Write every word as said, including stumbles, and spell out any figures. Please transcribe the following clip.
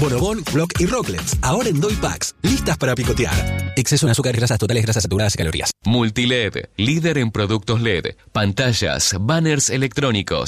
Bonobón, Block y Rocklets, ahora en Doy Packs, listas para picotear. Exceso en azúcares, grasas totales, grasas saturadas y calorías. Multiled, líder en productos L E D, pantallas, banners electrónicos,